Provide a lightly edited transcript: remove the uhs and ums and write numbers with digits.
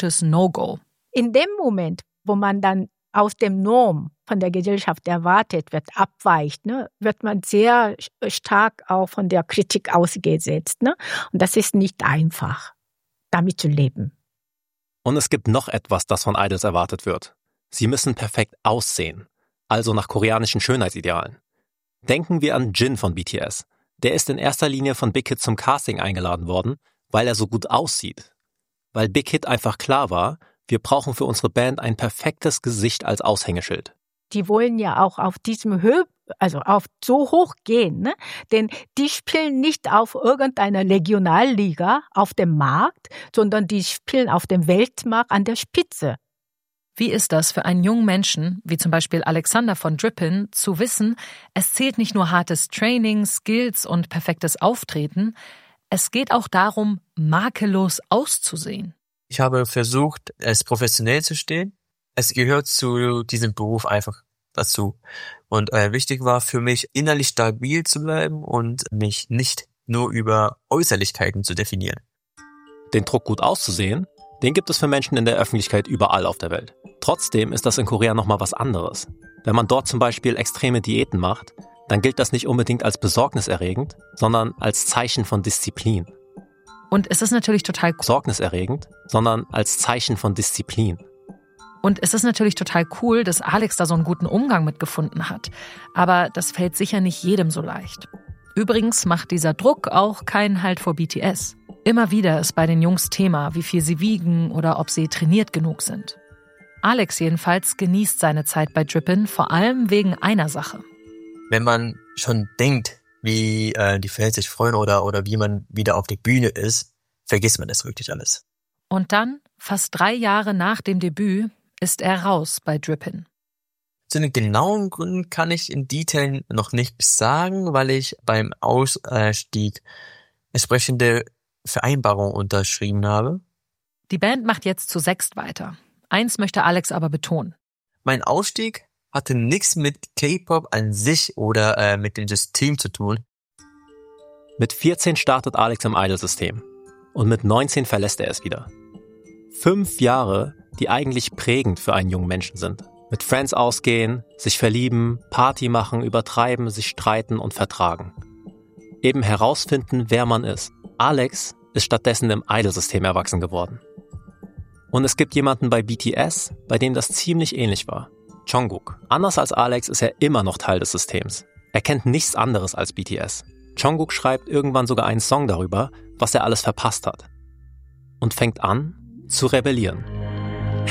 absolutes No-Go. In dem Moment, wo man dann aus dem Norm von der Gesellschaft erwartet wird, abweicht, wird man sehr stark auch von der Kritik ausgesetzt. Und das ist nicht einfach, damit zu leben. Und es gibt noch etwas, das von Idols erwartet wird. Sie müssen perfekt aussehen, also nach koreanischen Schönheitsidealen. Denken wir an Jin von BTS. Der ist in erster Linie von Big Hit zum Casting eingeladen worden, weil er so gut aussieht. Weil Big Hit einfach klar war, wir brauchen für unsere Band ein perfektes Gesicht als Aushängeschild. Die wollen ja auch auf diesem auf so hoch gehen, denn die spielen nicht auf irgendeiner Regionalliga auf dem Markt, sondern die spielen auf dem Weltmarkt an der Spitze. Wie ist das für einen jungen Menschen, wie zum Beispiel Alexander von Drippin, zu wissen, es zählt nicht nur hartes Training, Skills und perfektes Auftreten, es geht auch darum, makellos auszusehen. Ich habe versucht, es professionell zu stehen. Es gehört zu diesem Beruf einfach dazu. Und wichtig war für mich, innerlich stabil zu bleiben und mich nicht nur über Äußerlichkeiten zu definieren. Den Druck, gut auszusehen, den gibt es für Menschen in der Öffentlichkeit überall auf der Welt. Trotzdem ist das in Korea nochmal was anderes. Wenn man dort zum Beispiel extreme Diäten macht, dann gilt das nicht unbedingt als besorgniserregend, sondern als Zeichen von Disziplin. Und es ist natürlich total besorgniserregend, sondern als Zeichen von Disziplin. Und es ist natürlich total cool, dass Alex da so einen guten Umgang mitgefunden hat. Aber das fällt sicher nicht jedem so leicht. Übrigens macht dieser Druck auch keinen Halt vor BTS. Immer wieder ist bei den Jungs Thema, wie viel sie wiegen oder ob sie trainiert genug sind. Alex jedenfalls genießt seine Zeit bei Drippin vor allem wegen einer Sache. Wenn man schon denkt, wie die Fans sich freuen oder wie man wieder auf der Bühne ist, vergisst man das wirklich alles. Und dann, fast 3 Jahre nach dem Debüt, ist er raus bei Drippin. Zu den genauen Gründen kann ich in Detail noch nicht sagen, weil ich beim Ausstieg entsprechende Vereinbarungen unterschrieben habe. Die Band macht jetzt zu 6 weiter. Eins möchte Alex aber betonen. Mein Ausstieg hatte nichts mit K-Pop an sich oder mit dem System zu tun. Mit 14 startet Alex im Idol-System und mit 19 verlässt er es wieder. 5 Jahre, die eigentlich prägend für einen jungen Menschen sind. Mit Friends ausgehen, sich verlieben, Party machen, übertreiben, sich streiten und vertragen. Eben herausfinden, wer man ist. Alex ist stattdessen im Idol-System erwachsen geworden. Und es gibt jemanden bei BTS, bei dem das ziemlich ähnlich war. Jungkook. Anders als Alex ist er immer noch Teil des Systems. Er kennt nichts anderes als BTS. Jungkook schreibt irgendwann sogar einen Song darüber, was er alles verpasst hat. Und fängt an, zu rebellieren.